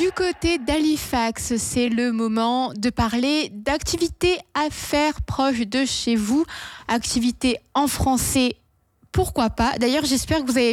Du côté d'Halifax, c'est le moment de parler d'activités à faire proches de chez vous. Activités en français, pourquoi pas. D'ailleurs, j'espère que vous avez